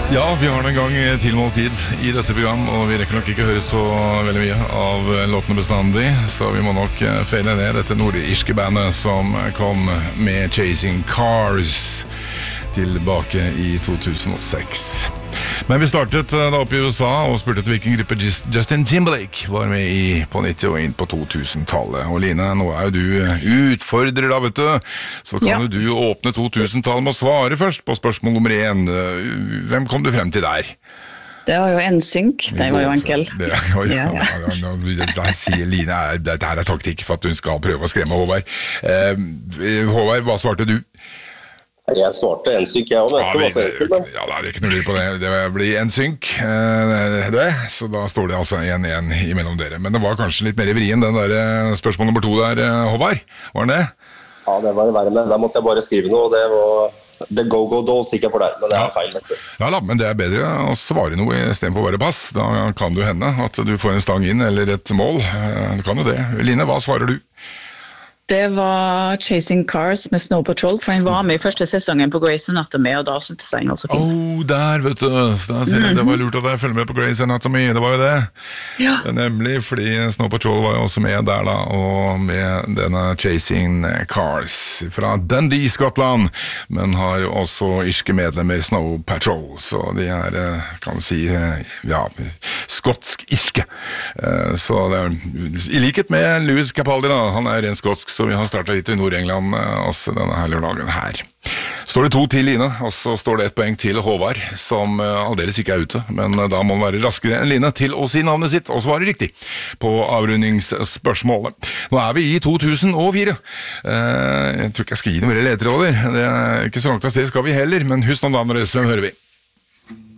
Ja, vi har en gang tilmålt tid i dette program, og vi rekker nok ikke høre så veldig mye av låtene bestandig, så vi må nok fade ned dette nordirske bandet som kom med Chasing Cars tilbake i 2006. Men vi startet da oppe i USA og spurte til hvilken gruppe Justin Timberlake var med i på 90 og inn på 2000-tallet. Og Line, nå er jo du utfordrer da, vet du. Så kan jo du åpne 2000-tallet med å svare først på spørsmål nummer 1. Hvem kom du frem til der? Det var jo NSYNC, den var jo enkel. Da sier Line, dette her er taktikk for at hun skal prøve å skremme Håvard. Håvard, hva svarte du? Jeg svarte NSYNC, jeg også. Ja, det er ikke noe lyd på det. Det blir NSYNC, så da står det altså 1-1 imellom dere. Men det var kanskje litt mer i vrien, den der spørsmål nummer 2 der, Håvard. Var den det? Ja, det var verre med. Da måtte jeg bare skrive noe, og det var The Go-Go Dolls ikke for der, men det er feil. Ja, men det er bedre å svare noe i stedet for å være pass. Da kan du hende at du får en stang inn eller et mål. Du kan jo det. Line, hva svarer du? Det var Chasing Cars med Snow Patrol, for den var med i første sesongen på Grey's Anatomy, og da syntes jeg den var så fin. Der, vet du. Det var lurt at jeg følger med på Grey's Anatomy, det var jo det. Ja. Nemlig, fordi Snow Patrol var jo også med der da, og med denne Chasing Cars fra Dundee, Skottland, men har jo også irske medlemmer Snow Patrol, så de er, kan man si, skotsk-irske. Så det er, i likhet med Lewis Capaldi da, han er ren skotsk, så vi har startet litt i Nord-England også denne her lørdagen her. Står det 2 til Line, og så står det 1 poeng til Håvard, som aldeles ikke er ute, men da må man være raskere enn Line til å si navnet sitt, og svare riktig på avrundingsspørsmålet. Nå er vi i 2004. Jeg tror ikke jeg skal gi noe mer ledetråder. Det er ikke så langt av sted skal vi heller, men husk noen da når det hører vi.